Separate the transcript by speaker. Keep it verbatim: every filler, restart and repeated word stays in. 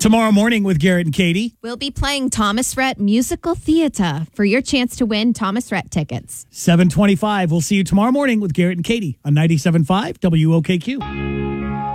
Speaker 1: Tomorrow morning with Garrett and Katie.
Speaker 2: We'll be playing Thomas Rhett Musical Theater for your chance to win Thomas Rhett tickets.
Speaker 1: seven twenty-five. We'll see you tomorrow morning with Garrett and Katie on ninety-seven point five W O K Q.